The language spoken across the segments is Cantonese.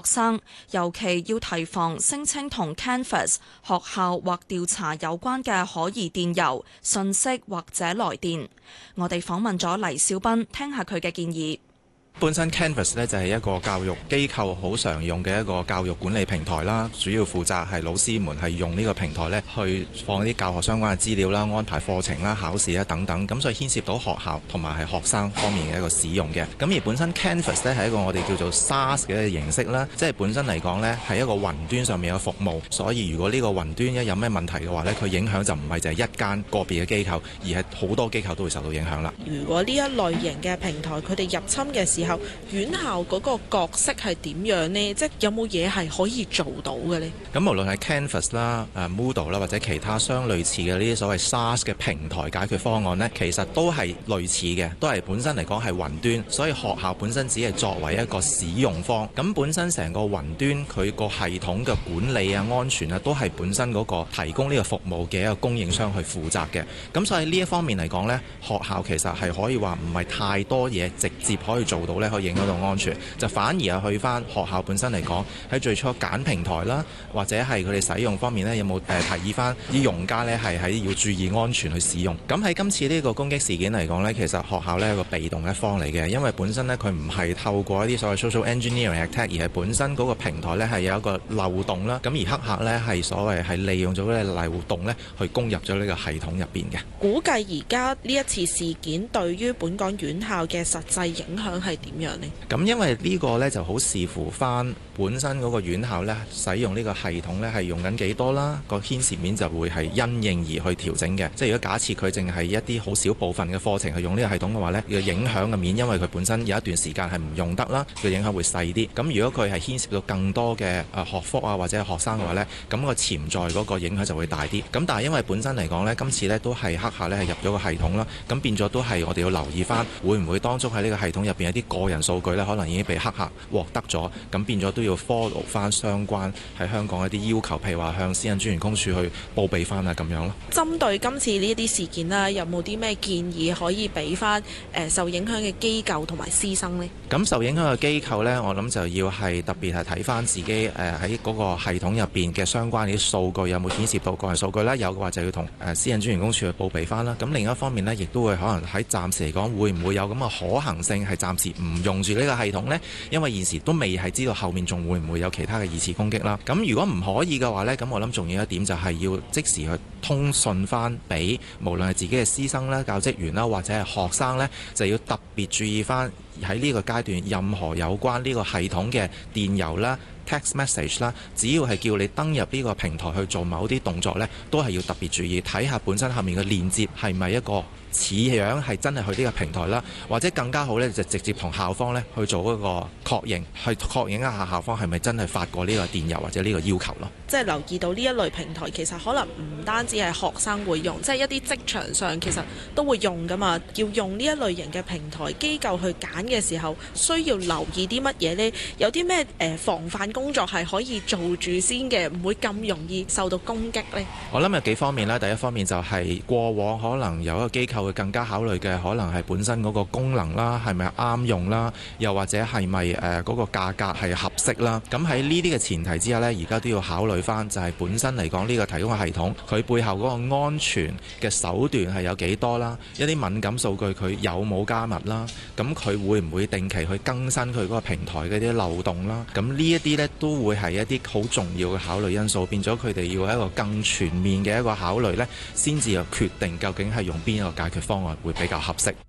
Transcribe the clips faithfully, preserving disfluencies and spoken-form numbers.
生，尤其要提防聲稱同 Canvas 學校或調查有關嘅可疑電郵、訊息或者來電。我哋訪問咗黎小斌，聽下佢嘅建議。 本身 Canvas 咧就係一個教育機構好常用嘅一個教育管理平台啦，主要負責係老師們係用呢個平台咧去放啲教學相關嘅資料啦、安排課程啦、考試啦等等，咁所以牽涉到學校同埋係學生方面嘅一個使用嘅。咁而本身 Canvas 咧係一個我哋叫做 SaaS 嘅形式啦，即係本身嚟講咧係一個雲端上面嘅服務，所以如果呢個雲端一有咩問題嘅話咧，佢影響就唔係就係一間個別嘅機構，而係好多機構都會受到影響啦。 如果呢一類型嘅平台佢哋入侵嘅時候，院校嗰個角色係點樣呢？即係有冇嘢係可以做到嘅呢？ 咁無論係 Canvas 啦、誒 Moodle 啦，或者其他相類似嘅呢啲所謂 SaaS 嘅平台解決方案呢，其實都係類似嘅，都係本身嚟講係雲端，所以學校本身只係作為一個使用方。咁本身成個雲端佢個系統嘅管理啊、安全啊，都係本身嗰個提供呢個服務嘅一個供應商去負責嘅。咁所以呢一方面嚟講呢，學校其實係可以話唔係太多嘢直接可以做到呢，可以影響到安全，就反而係去翻學校本身嚟講，喺最初揀平台啦，或者係佢哋使用方面呢，有冇誒提議翻啲用家呢係喺要注意安全去使用。咁喺今次呢個攻擊事件嚟講呢，其實學校呢係個被動一方嚟嘅，因為本身呢，佢唔係透過一啲所謂 social engineering attack，而係本身嗰個平台呢係有一個漏洞啦。咁而黑客呢係所謂係利用咗呢個漏洞呢去攻入咗呢個系統入邊嘅。 估計而家呢一次事件對於本港院校嘅實際影響係點樣呢？ 咁因為呢個呢就好視乎翻本身嗰個院校呢使用呢個系統呢係用緊幾多啦，個牽涉面就會係因應而去調整嘅。即係如果假設佢淨係一啲好少部分嘅課程去用呢個系統嘅話呢，個影響嘅面因為佢本身有一段時間係唔用得啦，個影響會細啲。咁如果佢係牽涉到更多嘅誒學科啊或者係學生嘅話呢，咁個潛在嗰個影響就會大啲。咁但係因為本身嚟講呢，今次呢都係黑客呢係入咗個系統啦，咁變咗都係我哋要留意翻，會唔會當中喺呢個系統入邊有啲個人數據呢，可能已經被黑客獲得咗，咁變咗都要 follow 翻相關喺香港一啲要求，譬如話向私隱專員公署去報備翻啊咁樣咯。 針對今次呢啲事件啦，有冇啲咩建議可以俾翻誒受影響嘅機構同埋師生呢？ 咁受影響嘅機構呢，我諗就要係特別係睇翻自己誒喺嗰個系統入邊嘅相關啲數據有冇顯示到個人數據啦，有嘅話就要同誒私隱專員公署去報備翻啦。咁另一方面呢，亦都會可能喺暫時嚟講，會唔會有咁嘅可行性係暫時唔用住呢個系統呢？因為現時都未係知道後面仲會唔會有其他嘅二次攻擊啦。咁如果唔可以嘅話呢，咁我諗重要一點就係要即時去通訊翻俾無論係自己嘅師生啦、教職員啦，或者係學生呢，就要特別注意翻喺呢個階段任何有關呢個系統嘅電郵啦、text message 啦，只要係叫你登入呢個平台去做某啲動作呢，都係要特別注意睇下本身後面嘅鏈接係咪一個似樣係真係去呢個平台啦，或者更加好呢，就直接同校方呢去做嗰個確認，去確認一下校方係咪真係發過呢個電郵或者呢個要求咯。 即係留意到呢一類平台，其實可能唔單止係學生會用，即係一啲職場上其實都會用噶嘛。要用呢一類型嘅平台，機構去揀嘅時候，需要留意啲乜嘢呢？有啲咩誒防範工作係可以做住先嘅，唔會咁容易受到攻擊呢？ 我諗有幾方面啦。第一方面就係過往可能有一個機構會更加考慮嘅，可能係本身嗰個功能啦，係咪啱用啦，又或者係咪誒嗰個價格係合適啦。咁喺呢啲嘅前提之下呢，而家都要考慮翻，就係本身嚟講呢個提供嘅系統，佢背後嗰個安全嘅手段係有幾多啦，一啲敏感數據佢有冇加密啦，咁佢會唔會定期去更新佢嗰個平台嘅啲漏洞啦。咁呢一啲呢，都會係一啲好重要嘅考慮因素，變咗佢哋要一個更全面嘅一個考慮呢，先至有決定究竟係用邊一個解決方案會比較合適。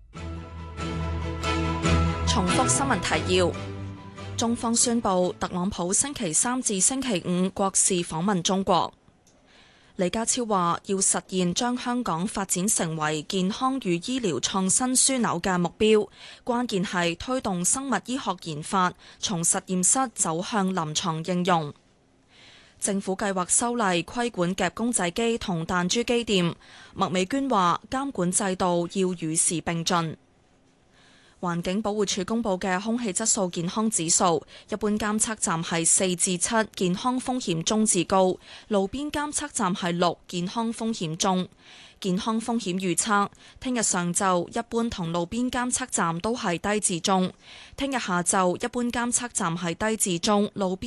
重複新聞提要：中方宣布，特朗普星期三至星期五國事訪問中國。李家超話，要實現將香港發展成為健康與醫療創新樞紐嘅目標，關鍵係推動生物醫學研發從實驗室走向臨床應用。政府計劃修例規管夾公仔機同彈珠機店。麥美娟話，監管制度要與時並進。環境保護署公布嘅空氣質素健康指數，一般監測站係四至七，健康風險中至高；路邊監測站係六，健康風險中。健康風險預測，聽日上晝一般同路邊監測站都係低至中；聽日下晝一般監測站係低至中，路邊